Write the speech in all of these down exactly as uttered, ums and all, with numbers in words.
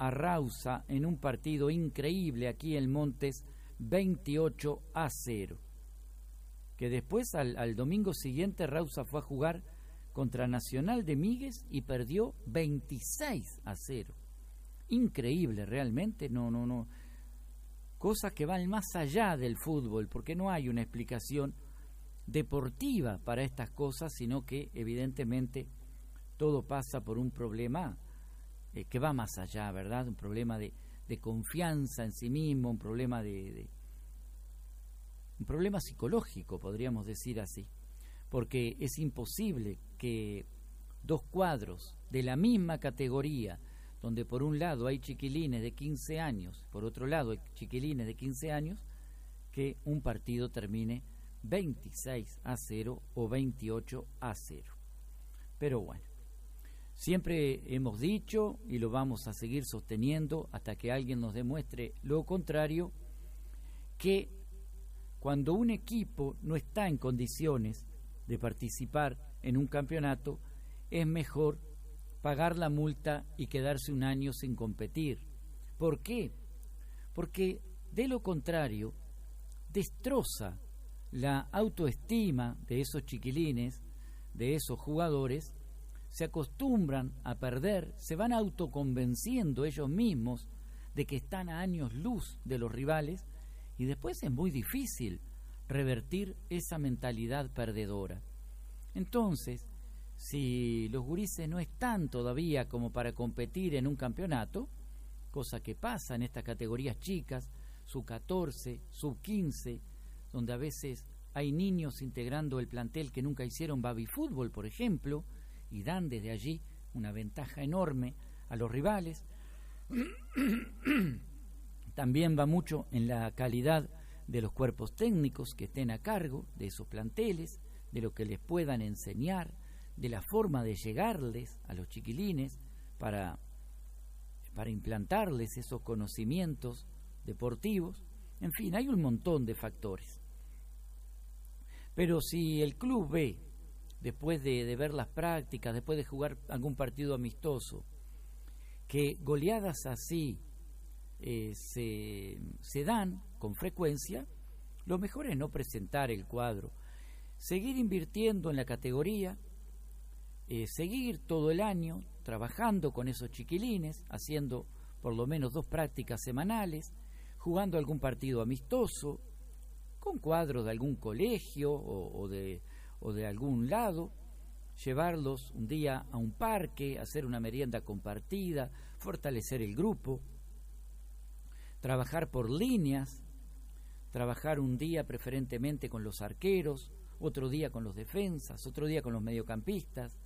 a Rausa en un partido increíble aquí en Montes, veintiocho a cero. Que después al, al domingo siguiente Rausa fue a jugar contra Nacional de Míguez y perdió veintiséis a cero. Increíble realmente, no, no, no. Cosas que van más allá del fútbol, porque no hay una explicación deportiva para estas cosas, sino que evidentemente todo pasa por un problema eh, que va más allá, ¿verdad? Un problema de, de confianza en sí mismo, un problema de, de un problema psicológico, podríamos decir así, porque es imposible que dos cuadros de la misma categoría, donde por un lado hay chiquilines de quince años, por otro lado hay chiquilines de quince años, que un partido termine veintiséis a cero o veintiocho a cero. Pero bueno, siempre hemos dicho y lo vamos a seguir sosteniendo hasta que alguien nos demuestre lo contrario, que cuando un equipo no está en condiciones de participar en un campeonato, es mejor pagar la multa y quedarse un año sin competir. ¿Por qué? Porque de lo contrario destroza la autoestima de esos chiquilines, de esos jugadores, se acostumbran a perder, se van autoconvenciendo ellos mismos de que están a años luz de los rivales, y después es muy difícil revertir esa mentalidad perdedora. Entonces, si los gurises no están todavía como para competir en un campeonato, cosa que pasa en estas categorías chicas, sub catorce, sub quince, donde a veces hay niños integrando el plantel que nunca hicieron baby fútbol, por ejemplo, y dan desde allí una ventaja enorme a los rivales. También va mucho en la calidad de los cuerpos técnicos que estén a cargo de esos planteles, de lo que les puedan enseñar, de la forma de llegarles a los chiquilines para, para implantarles esos conocimientos deportivos. En fin, hay un montón de factores. Pero si el club ve, después de, de ver las prácticas, después de jugar algún partido amistoso, que goleadas así eh, se, se dan con frecuencia, lo mejor es no presentar el cuadro, seguir invirtiendo en la categoría, eh, seguir todo el año trabajando con esos chiquilines, haciendo por lo menos dos prácticas semanales, jugando algún partido amistoso, con cuadros de algún colegio o, o, de, o de algún lado, llevarlos un día a un parque, hacer una merienda compartida, fortalecer el grupo, trabajar por líneas, trabajar un día preferentemente con los arqueros, otro día con los defensas, otro día con los mediocampistas,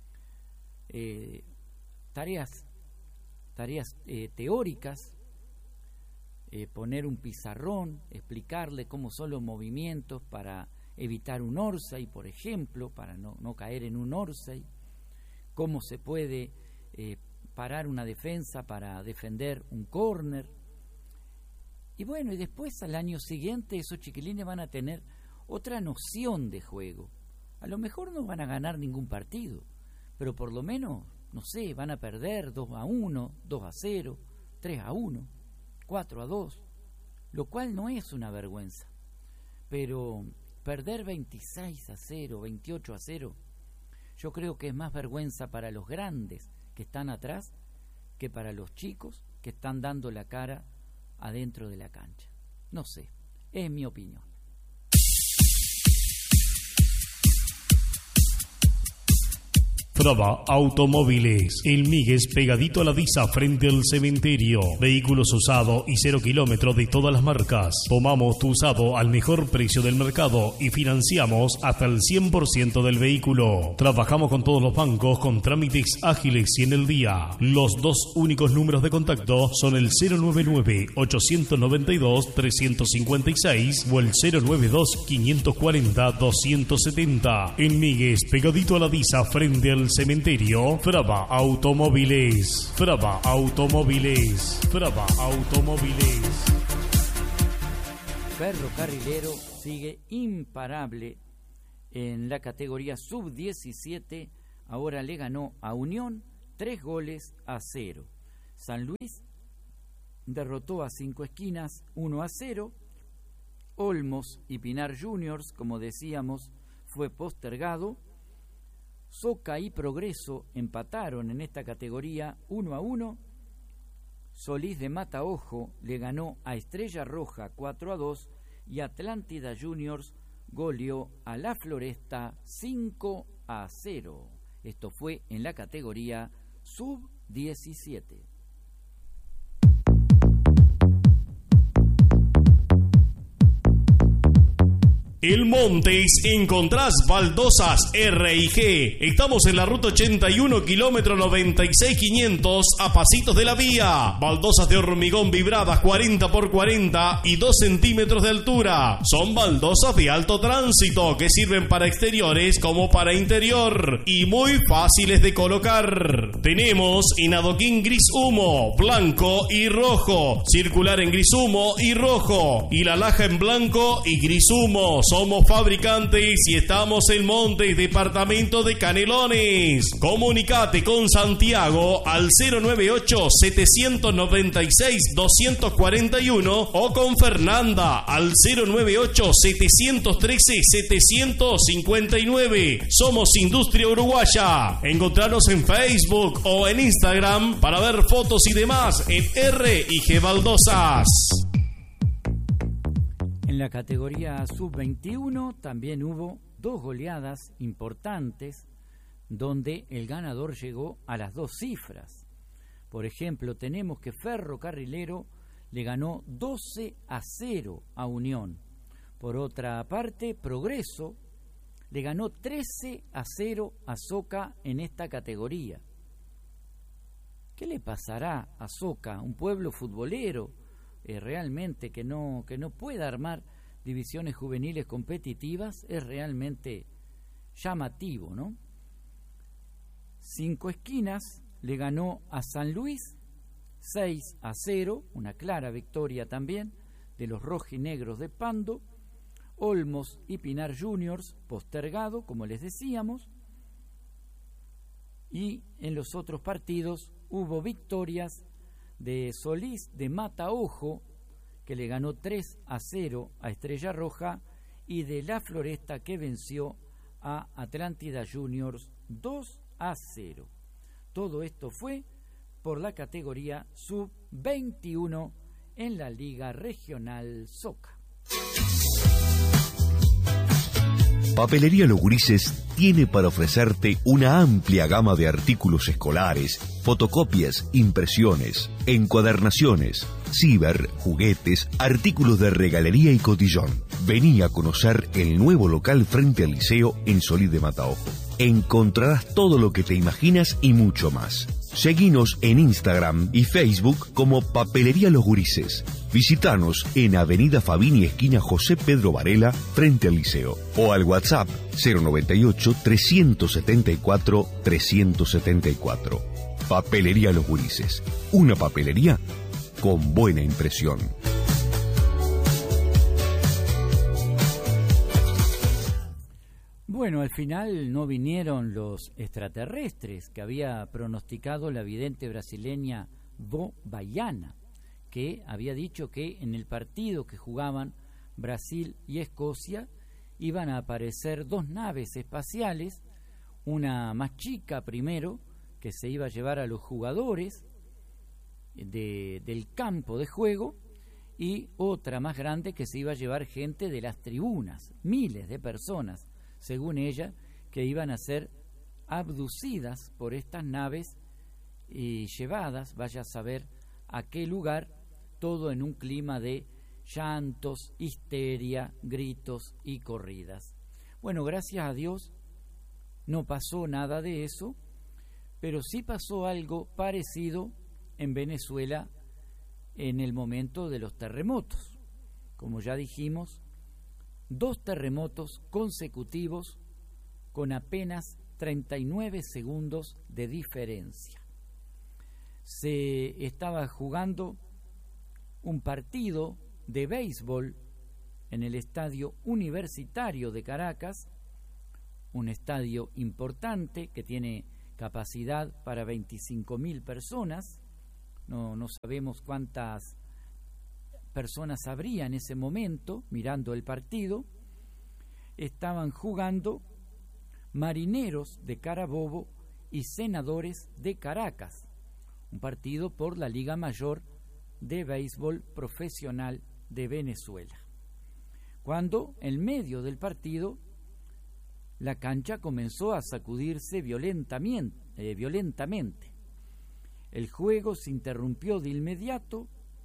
eh, tareas, tareas eh, teóricas, eh, poner un pizarrón, explicarle cómo son los movimientos para evitar un orsay, por ejemplo, para no, no caer en un orsay, cómo se puede eh, parar una defensa para defender un córner. Y bueno, y después al año siguiente esos chiquilines van a tener otra noción de juego. A lo mejor no van a ganar ningún partido, pero por lo menos, no sé, van a perder dos a uno, dos a cero, tres a uno, cuatro a dos, lo cual no es una vergüenza. Pero perder veintiséis a cero, veintiocho a cero, yo creo que es más vergüenza para los grandes que están atrás que para los chicos que están dando la cara adentro de la cancha. No sé, es mi opinión. Fraba Automóviles, el Míguez pegadito a la Disa frente al cementerio. Vehículos usados y cero kilómetros de todas las marcas. Tomamos tu usado al mejor precio del mercado y financiamos hasta el cien por ciento del vehículo. Trabajamos con todos los bancos con trámites ágiles y en el día. Los dos únicos números de contacto son el cero nueve nueve, ocho nueve dos, tres cinco seis o el cero nueve dos, cinco cuatro cero, dos siete cero. En Míguez pegadito a la Disa frente al cementerio. Fraba Automóviles, Fraba Automóviles, Fraba Automóviles. Ferrocarrilero sigue imparable en la categoría sub diecisiete, ahora le ganó a Unión tres goles a cero. San Luis derrotó a Cinco Esquinas uno a cero. Olmos y Pinar Juniors, como decíamos, fue postergado. Soca y Progreso empataron en esta categoría uno a uno. Solís de Mataojo le ganó a Estrella Roja cuatro a dos y Atlántida Juniors goleó a La Floresta cinco a cero. Esto fue en la categoría sub diecisiete. El Montes encontrás baldosas R y G. Estamos en la ruta ochenta y uno, kilómetro noventa y seis quinientos, a pasitos de la vía. Baldosas de hormigón vibradas cuarenta por cuarenta y dos centímetros de altura. Son baldosas de alto tránsito que sirven para exteriores como para interior y muy fáciles de colocar. Tenemos en adoquín gris humo, blanco y rojo, circular en gris humo y rojo y la laja en blanco y gris humo. Somos fabricantes y estamos en Montes, departamento de Canelones. Comunicate con Santiago al cero noventa y ocho, setecientos noventa y seis, doscientos cuarenta y uno o con Fernanda al cero noventa y ocho, setecientos trece, setecientos cincuenta y nueve. Somos Industria Uruguaya. Encontrarnos en Facebook o en Instagram para ver fotos y demás en R y G Baldosas. En la categoría sub veintiuno también hubo dos goleadas importantes donde el ganador llegó a las dos cifras. Por ejemplo, tenemos que Ferrocarrilero le ganó doce a cero a Unión. Por otra parte, Progreso le ganó trece a cero a Soca en esta categoría. ¿Qué le pasará a Soca, un pueblo futbolero? Eh, realmente que no que no pueda armar divisiones juveniles competitivas? Es realmente llamativo, ¿no? Cinco Esquinas le ganó a San Luis seis a cero, una clara victoria también de los rojinegros de Pando. Olmos y Pinar Juniors postergado, como les decíamos, y en los otros partidos hubo victorias de Solís de Mataojo, que le ganó tres a cero a Estrella Roja, y de La Floresta, que venció a Atlántida Juniors dos a cero. Todo esto fue por la categoría sub veintiuno en la Liga Regional Soca. Papelería Los Gurises tiene para ofrecerte una amplia gama de artículos escolares, fotocopias, impresiones, encuadernaciones, ciber, juguetes, artículos de regalería y cotillón. Vení a conocer el nuevo local frente al liceo en Solís de Mataojo. Encontrarás todo lo que te imaginas y mucho más. Seguinos en Instagram y Facebook como Papelería Los Gurises. Visítanos en Avenida Fabini, esquina José Pedro Varela, frente al liceo. O al WhatsApp cero noventa y ocho, trescientos setenta y cuatro, trescientos setenta y cuatro. Papelería Los Gurises. Una papelería con buena impresión. Bueno, al final no vinieron los extraterrestres que había pronosticado la vidente brasileña Vo Baiana, que había dicho que en el partido que jugaban Brasil y Escocia iban a aparecer dos naves espaciales, una más chica primero, que se iba a llevar a los jugadores de, del campo de juego, y otra más grande que se iba a llevar gente de las tribunas, miles de personas, según ella, que iban a ser abducidas por estas naves y llevadas, vaya a saber a qué lugar, todo en un clima de llantos, histeria, gritos y corridas. Bueno, gracias a Dios no pasó nada de eso, pero sí pasó algo parecido en Venezuela en el momento de los terremotos. Como ya dijimos, dos terremotos consecutivos con apenas treinta y nueve segundos de diferencia. Se estaba jugando un partido de béisbol en el Estadio Universitario de Caracas, un estadio importante que tiene capacidad para veinticinco mil personas, no, no sabemos cuántas personas habría en ese momento mirando el partido. Estaban jugando Marineros de Carabobo y Senadores de Caracas, un partido por la Liga Mayor de Béisbol Profesional de Venezuela. Cuando, en medio del partido, la cancha comenzó a sacudirse violentamente, eh, violentamente. El juego se interrumpió de inmediato.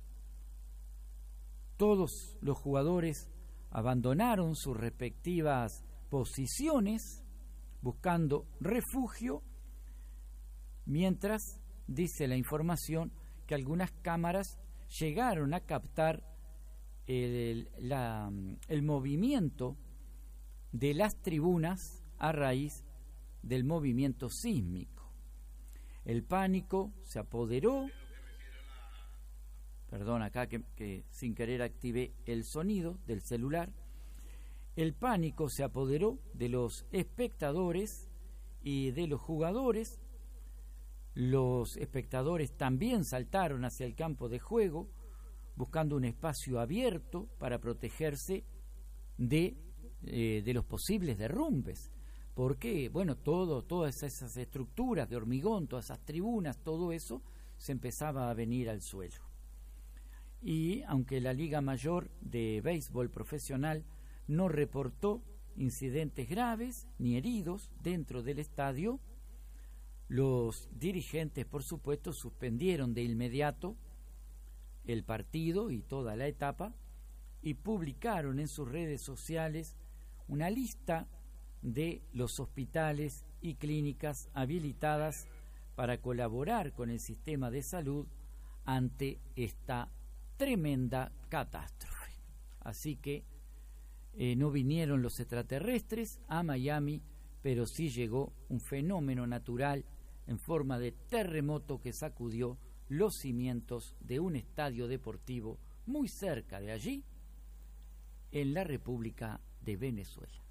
Todos los jugadores abandonaron sus respectivas posiciones buscando refugio, mientras dice la información que algunas cámaras llegaron a captar el, la, el movimiento de las tribunas a raíz del movimiento sísmico. El pánico se apoderó. Perdón, acá que, que sin querer activé el sonido del celular. El pánico se apoderó de los espectadores y de los jugadores. Los espectadores también saltaron hacia el campo de juego, buscando un espacio abierto para protegerse de, eh, de los posibles derrumbes. Porque, bueno, todo, todas esas estructuras de hormigón, todas esas tribunas, todo eso se empezaba a venir al suelo. Y aunque la Liga Mayor de Béisbol Profesional no reportó incidentes graves ni heridos dentro del estadio, los dirigentes, por supuesto, suspendieron de inmediato el partido y toda la etapa y publicaron en sus redes sociales una lista de los hospitales y clínicas habilitadas para colaborar con el sistema de salud ante esta tremenda catástrofe. Así que eh, no vinieron los extraterrestres a Miami, pero sí llegó un fenómeno natural en forma de terremoto que sacudió los cimientos de un estadio deportivo muy cerca de allí, en la República de Venezuela.